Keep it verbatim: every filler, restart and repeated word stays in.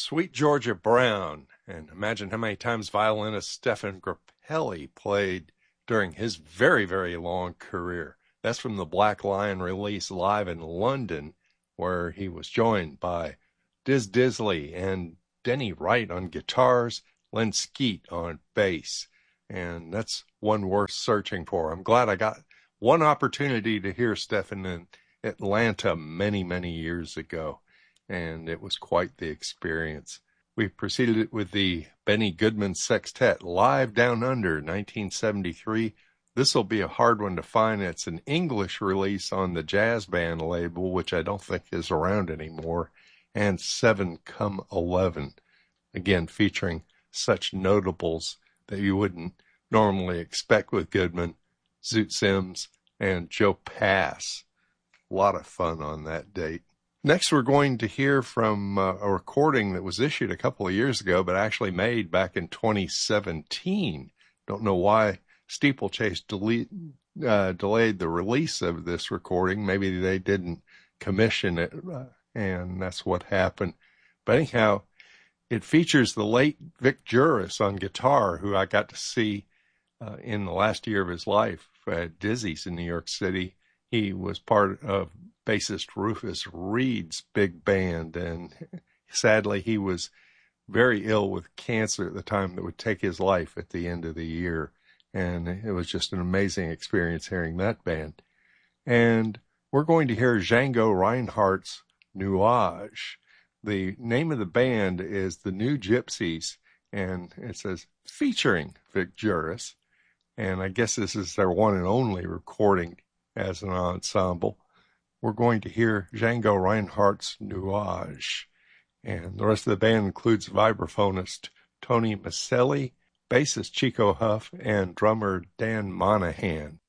Sweet Georgia Brown, and imagine how many times violinist Stefan Grappelli played during his very, very long career. That's from the Black Lion release live in London, where he was joined by Diz Disley and Denny Wright on guitars, Len Skeet on bass. And that's one worth searching for. I'm glad I got one opportunity to hear Stefan in Atlanta many, many years ago, and it was quite the experience. We proceeded it with the Benny Goodman Sextet live down under nineteen seventy-three. This will be a hard one to find. It's an English release on the Jazz Band label, which I don't think is around anymore, and Seven Come Eleven, again featuring such notables that you wouldn't normally expect with Goodman, Zoot Sims, and Joe Pass. A lot of fun on that date. Next, we're going to hear from uh, a recording that was issued a couple of years ago, but actually made back in twenty seventeen. Don't know why Steeplechase delete, uh, delayed the release of this recording. Maybe they didn't commission it, uh, and that's what happened. But anyhow, it features the late Vic Juris on guitar, who I got to see uh, in the last year of his life at Dizzy's in New York City. He was part of bassist Rufus Reed's big band, and sadly he was very ill with cancer at the time that would take his life at the end of the year. And it was just an amazing experience hearing that band. And we're going to hear Django Reinhardt's Nuage. The name of the band is the New Gypsies, and it says featuring Vic Juris. And I guess this is their one and only recording as an ensemble. We're going to hear Django Reinhardt's Nuage. And the rest of the band includes vibraphonist Tony Maselli, bassist Chico Huff, and drummer Dan Monahan.